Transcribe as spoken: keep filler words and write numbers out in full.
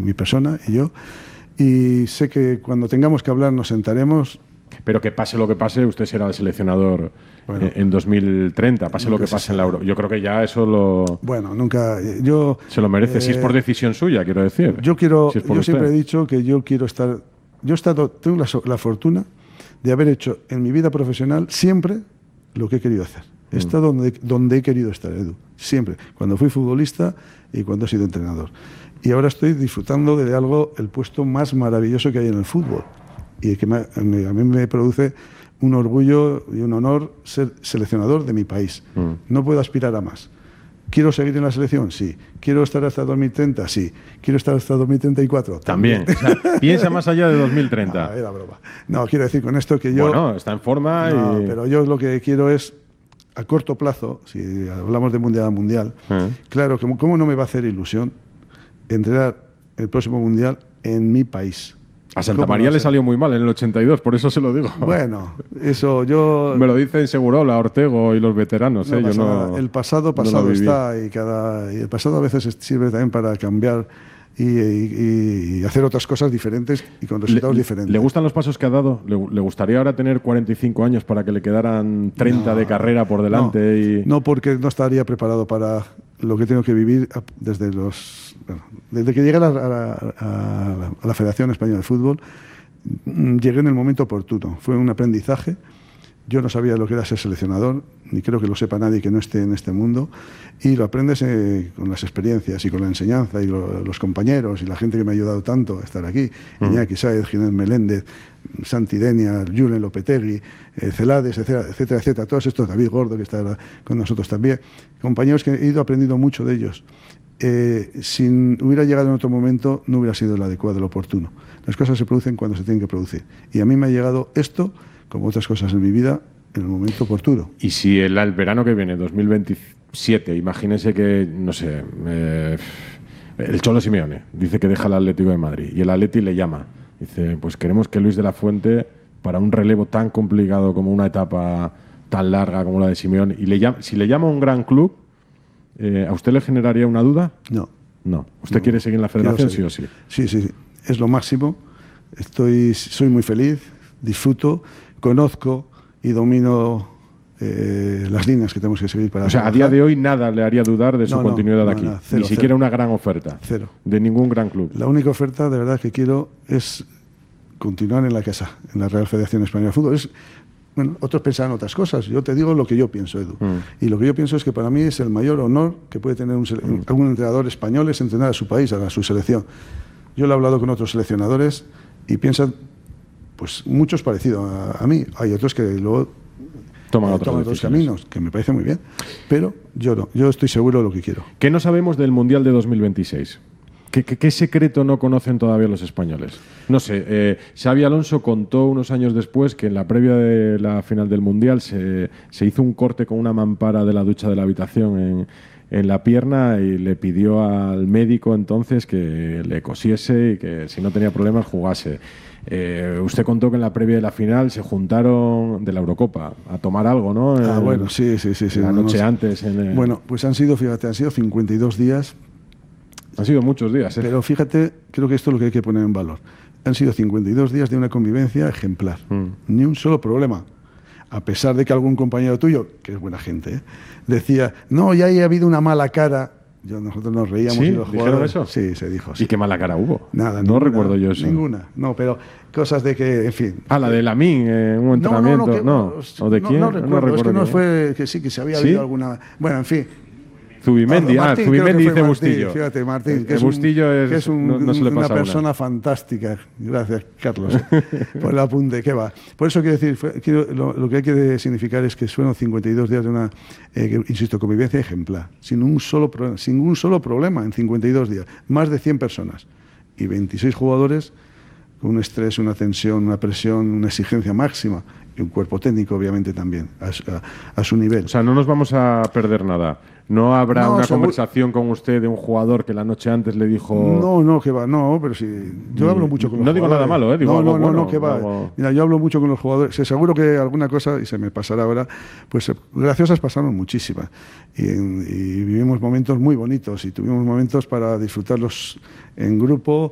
mi persona y yo. Y sé que cuando tengamos que hablar nos sentaremos. Pero que pase lo que pase, usted será el seleccionador bueno, en dos mil treinta, pase lo que pase en la Euro. Yo creo que ya eso lo... Bueno, nunca... Yo, se lo merece, eh, si es por decisión suya, quiero decir. Yo quiero, si yo siempre he dicho que yo quiero estar... Yo he estado, tengo la, la fortuna de haber hecho en mi vida profesional siempre lo que he querido hacer. He mm. estado donde, donde he querido estar, Edu. Siempre. Cuando fui futbolista y cuando he sido entrenador. Y ahora estoy disfrutando de algo, el puesto más maravilloso que hay en el fútbol. Y que me, me, a mí me produce un orgullo y un honor ser seleccionador de mi país. Mm. No puedo aspirar a más. ¿Quiero seguir en la selección? Sí. ¿Quiero estar hasta dos mil treinta? Sí. ¿Quiero estar hasta dos mil treinta y cuatro? También. También. O sea, piensa más allá de dos mil treinta. No, era broma. No, quiero decir con esto que yo... Bueno, está en forma no, y... pero yo lo que quiero es, a corto plazo, si hablamos de mundial a mundial, mm. claro, ¿cómo no me va a hacer ilusión entrenar el próximo mundial en mi país? A Santa María le salió muy mal en el ochenta y dos, por eso se lo digo. Bueno, eso yo... Me lo dicen Segurola, Ortego y los veteranos. No ¿eh? Yo no, el pasado, pasado no está y, cada, y el pasado a veces sirve también para cambiar y, y, y hacer otras cosas diferentes y con resultados le, diferentes. ¿Le gustan los pasos que ha dado? ¿Le, le gustaría ahora tener cuarenta y cinco años para que le quedaran treinta no, de carrera por delante? No, y... no, porque no estaría preparado para lo que tengo que vivir desde los... Bueno, desde que llegué a la, a, la, a, la, a la Federación Española de Fútbol, llegué en el momento oportuno. Fue un aprendizaje. Yo no sabía lo que era ser seleccionador, ni creo que lo sepa nadie que no esté en este mundo, y lo aprendes eh, con las experiencias y con la enseñanza y lo, los compañeros y la gente que me ha ayudado tanto a estar aquí, uh-huh. Iñaki Sáez, Ginés Meléndez, Santi Denia, Julen Lopetegui, eh, Celades, etcétera, etcétera, etcétera, todos estos, David Gordo que está con nosotros también, compañeros que he ido aprendiendo mucho de ellos. Eh, si hubiera llegado en otro momento no hubiera sido el adecuado, el oportuno. Las cosas se producen cuando se tienen que producir. Y a mí me ha llegado esto, como otras cosas en mi vida, en el momento oportuno. Y si el, el verano que viene, dos mil veintisiete, imagínese que, no sé, eh, el Cholo Simeone dice que deja el Atlético de Madrid y el Atleti le llama. Dice, pues queremos que Luis de la Fuente, para un relevo tan complicado como una etapa tan larga como la de Simeone, y le llama, si le llama a un gran club, eh, ¿a usted le generaría una duda? No. No. ¿Usted no, quiere seguir en la federación, sí o sí? Sí, sí, sí. Es lo máximo. Estoy, soy muy feliz, disfruto, conozco y domino eh, las líneas que tenemos que seguir para... O sea, trabajar. A día de hoy nada le haría dudar de su no, continuidad no, aquí. Nada, cero, Ni siquiera cero. Una gran oferta. Cero. De ningún gran club. La única oferta, de verdad, que quiero es continuar en la casa, en la Real Federación Española de Fútbol. Es, bueno, otros pensarán otras cosas. Yo te digo lo que yo pienso, Edu. Mm. Y lo que yo pienso es que para mí es el mayor honor que puede tener un, mm. algún entrenador español, es entrenar a su país, a su selección. Yo lo he hablado con otros seleccionadores y piensan, pues, muchos parecidos a, a mí. Hay otros que luego toman, eh, toman otros caminos, que me parece muy bien. Pero yo no, yo estoy seguro de lo que quiero. ¿Qué no sabemos del Mundial de dos mil veintiséis? ¿Qué, qué, qué secreto no conocen todavía los españoles? No sé, eh, Xabi Alonso contó unos años después que en la previa de la final del Mundial se, se hizo un corte con una mampara de la ducha de la habitación en, en la pierna y le pidió al médico entonces que le cosiese y que si no tenía problemas jugase. Eh, usted contó que en la previa de la final se juntaron de la Eurocopa a tomar algo, ¿no? Ah, el, bueno, sí, sí, sí. sí la no, noche no, antes. En el... Bueno, pues han sido, fíjate, han sido cincuenta y dos días. Han sido muchos días, ¿eh? Pero fíjate, creo que esto es lo que hay que poner en valor. Han sido cincuenta y dos días de una convivencia ejemplar. Mm. Ni un solo problema. A pesar de que algún compañero tuyo, que es buena gente, ¿eh?, decía, no, ya ha habido una mala cara. Yo, nosotros nos reíamos. ¿Sí? Y los ¿Dijeron jugadores, eso? Sí, se dijo. Sí. ¿Y qué mala cara hubo? Nada, no ninguna, recuerdo yo eso. Ninguna, no, pero cosas de que, en fin. Ah, la de Lamine, eh, un entrenamiento, no. no, no, no. ¿O de quién? No, no recuerdo, no recuerdo es que no fue, que sí, que se había habido ¿Sí? alguna... Bueno, en fin. Zubimendi, ah, Martín, Zubimendi dice Martín, Bustillo. Fíjate, Martín, que el es, Bustillo un, es, que es un, no, no se le pasa una persona una. fantástica. Gracias, Carlos, por el apunte, ¿qué va? Por eso quiero decir, fue, quiero, lo, lo que hay que significar es que fueron cincuenta y dos días de una, eh, insisto, convivencia ejemplar, sin un, solo problema, sin un solo problema en cincuenta y dos días, más de cien personas y veintiséis jugadores con un estrés, una tensión, una presión, una exigencia máxima y un cuerpo técnico, obviamente, también, a, a, a su nivel. O sea, no nos vamos a perder nada. ¿No habrá no, una seguro... conversación con usted de un jugador que la noche antes le dijo...? No, no, que va, no, pero sí. Yo hablo mucho con los no jugadores. No digo nada malo, ¿eh? Digo no, no, algo no, bueno, no, que va. algo... Mira, yo hablo mucho con los jugadores. Seguro que alguna cosa, y se me pasará ahora, pues graciosas pasaron muchísimas. Y, y vivimos momentos muy bonitos y tuvimos momentos para disfrutarlos en grupo